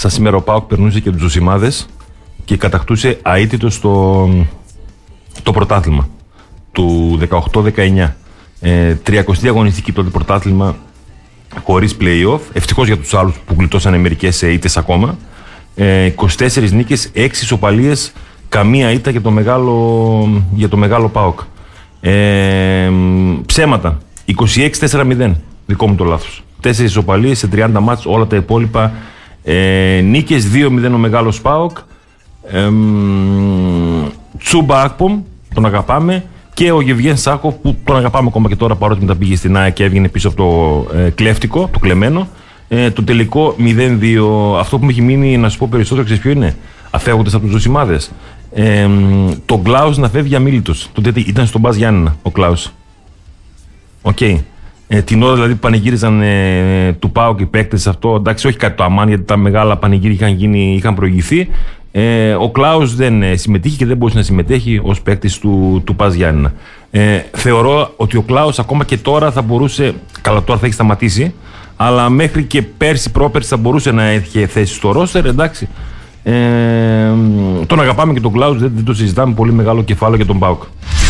Σαν σήμερα ο ΠΑΟΚ περνούσε και τους Ζωσιμάδες και κατακτούσε αίτητος το πρωτάθλημα του 18-19. 30η αγωνιστική τότε πρωτάθλημα χωρίς play-off. Ευτυχώς για τους άλλους που γλιτώσανε μερικές ήττες ακόμα. 24 νίκες, 6 ισοπαλίες, καμία ήττα για το μεγάλο ΠΑΟΚ. Ψέματα. 26-4-0. Δικό μου το λάθος. 4 ισοπαλίες σε 30 μάτς, όλα τα υπόλοιπα νίκες. 2-0 ο μεγάλος ΠΑΟΚ. Τσούμπα Ακπομ, τον αγαπάμε. Και ο Γεβγέν Σάκοφ, που τον αγαπάμε ακόμα και τώρα, παρότι μετά πήγε στην ΑΕΚ και έβγαινε πίσω από το κλέφτικο, το κλεμμένο. Το τελικό 0-2. Αυτό που μου έχει μείνει να σου πω περισσότερο, ξέρεις ποιο είναι? Αφεύγοντας από τους Ζωσιμάδες. Το Κλάους να φεύγει αμίλητος. Τότε ήταν στον Μπας Γιάννενα ο Κλάους. Οκ. Την ώρα δηλαδή που πανηγύριζαν του ΠΑΟΚ οι παίκτες, αυτό εντάξει, όχι κάτι το αμάν, γιατί τα μεγάλα πανηγύρια είχαν προηγηθεί. Ο Κλάους δεν συμμετείχε και δεν μπορούσε να συμμετέχει ως παίκτης του Πας Γιάννενα. Θεωρώ ότι ο Κλάους ακόμα και τώρα θα μπορούσε, καλά τώρα θα έχει σταματήσει, αλλά μέχρι και πέρσι πρόπερσι θα μπορούσε να έχει θέση στο ρόστερ, εντάξει. Τον αγαπάμε και τον Κλάους, δεν το συζητάμε, πολύ μεγάλο κεφάλαιο για τον ΠΑΟΚ.